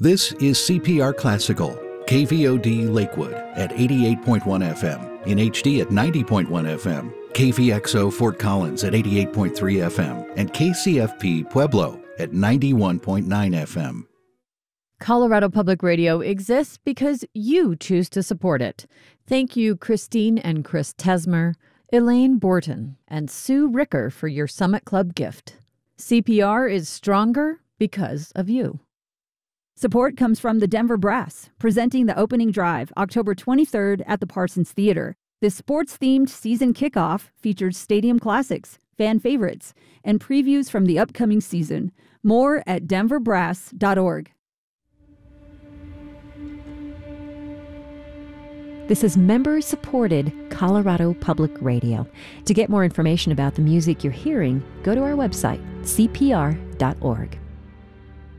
This is CPR Classical, KVOD Lakewood at 88.1 FM, in HD at 90.1 FM, KVXO Fort Collins at 88.3 FM, and KCFP Pueblo at 91.9 FM. Colorado Public Radio exists because you choose to support it. Thank you, Christine and Chris Tesmer, Elaine Borton, and Sue Ricker for your Summit Club gift. CPR is stronger because of you. Support comes from the Denver Brass, presenting the opening drive October 23rd at the Parsons Theater. This sports-themed season kickoff features stadium classics, fan favorites, and previews from the upcoming season. More at denverbrass.org. This is member-supported Colorado Public Radio. To get more information about the music you're hearing, go to our website, cpr.org.